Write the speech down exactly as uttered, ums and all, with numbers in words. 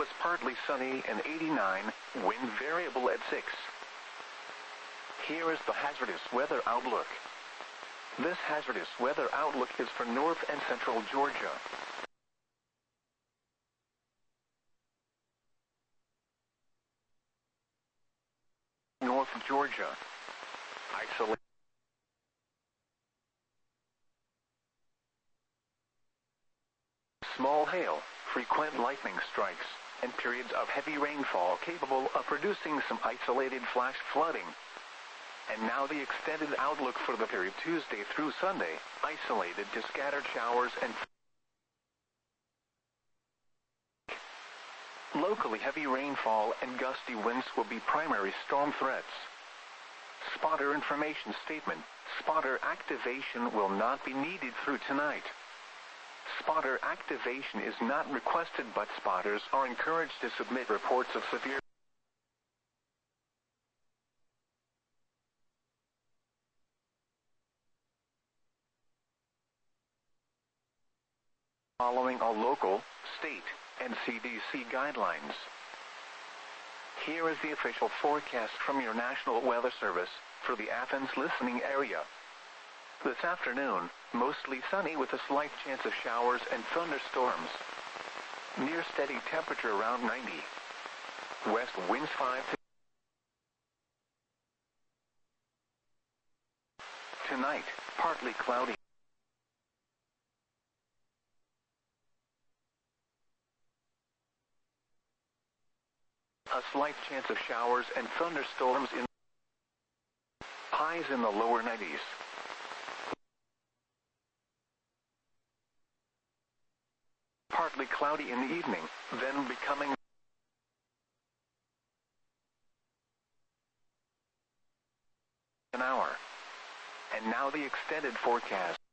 was partly sunny and eighty-nine, wind variable at six. Here is the hazardous weather outlook. This hazardous weather outlook is for north and central Georgia. North Georgia. Isolate. Small hail, frequent lightning strikes, and periods of heavy rainfall capable of producing some isolated flash flooding. And now the extended outlook for the period Tuesday through Sunday, isolated to scattered showers and locally heavy rainfall and gusty winds will be primary storm threats. Spotter information statement: spotter activation will not be needed through tonight. Spotter activation is not requested, but spotters are encouraged to submit reports of severe following all local, state, and C D C guidelines. Here is the official forecast from your National Weather Service for the Athens listening area. This afternoon, mostly sunny with a slight chance of showers and thunderstorms. Near steady temperature around ninety. West winds five to tonight, partly cloudy. A slight chance of showers and thunderstorms in highs in the lower nineties. Partly cloudy in the evening, then becoming an hour. And now the extended forecast.